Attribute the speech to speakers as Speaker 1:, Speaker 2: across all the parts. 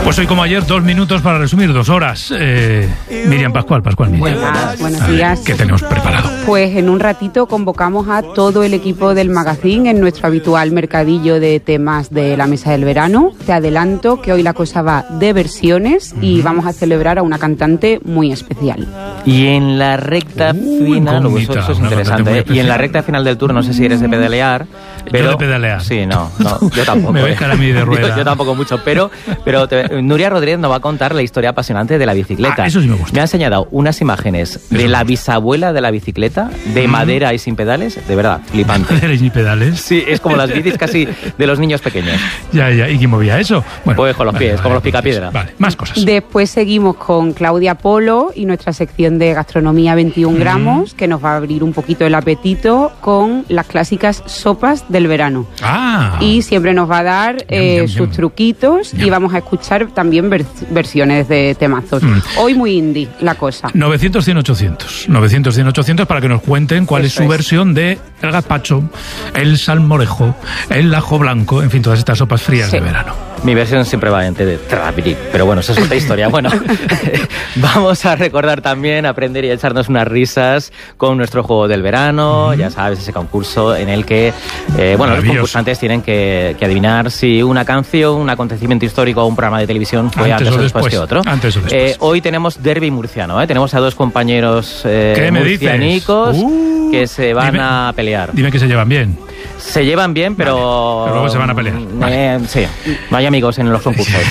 Speaker 1: Pues hoy como ayer, 2 minutos para resumir 2 horas. Miriam Pascual, Miriam.
Speaker 2: Buenos días.
Speaker 1: ¿Qué tenemos preparado?
Speaker 2: Pues en un ratito convocamos a todo el equipo del magazine en nuestro habitual mercadillo de temas de la mesa del verano. Te adelanto que hoy la cosa va de versiones y vamos a celebrar a una cantante muy especial.
Speaker 3: Y en la recta final, eso es interesante, y en la recta final del tour, no sé si eres de pedalear, pero
Speaker 1: yo de pedalear.
Speaker 3: Sí, no, yo tampoco.
Speaker 1: Me voy a cara a mí de rueda.
Speaker 3: Yo tampoco mucho, pero Nuria Rodríguez nos va a contar la historia apasionante de la bicicleta.
Speaker 1: Eso sí me gusta.
Speaker 3: Me ha enseñado unas imágenes de la bisabuela de la bicicleta, de madera y sin pedales, de verdad, flipante.
Speaker 1: ¿Madera y sin pedales?
Speaker 3: Sí, es como las bicis casi de los niños pequeños.
Speaker 1: Ya, ¿y quién movía eso?
Speaker 3: Bueno, pues con los pies, como los picapiedra.
Speaker 1: Vale, más cosas.
Speaker 2: Después seguimos con Claudia Polo y nuestra sección de gastronomía 21 gramos, que nos va a abrir un poquito el apetito con las clásicas sopas del verano. Y siempre nos va a dar sus truquitos y vamos a escuchar también versiones de temazos. Hoy muy indie la cosa.
Speaker 1: 900-100-800. 900-100-800 para que nos cuenten cuál es su versión de el gazpacho, el salmorejo, el ajo blanco, en fin, todas estas sopas frías de verano.
Speaker 3: Mi versión siempre va de Trapirí, pero bueno, eso es otra historia. Bueno, vamos a recordar también, aprender y echarnos unas risas con nuestro juego del verano, ya sabes, ese concurso en el que, los concursantes tienen que adivinar si una canción, un acontecimiento histórico o un programa de televisión fue antes o después que otro.
Speaker 1: Antes o después.
Speaker 3: Hoy tenemos derbi murciano, tenemos a dos compañeros murcianicos que se van a pelear.
Speaker 1: Dime que se llevan bien.
Speaker 3: Se llevan bien, pero
Speaker 1: luego se van a pelear.
Speaker 3: Sí, no hay amigos en los concursos.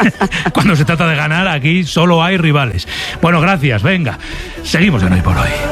Speaker 1: Cuando se trata de ganar, aquí solo hay rivales. Bueno, gracias, venga. Seguimos en Hoy por Hoy.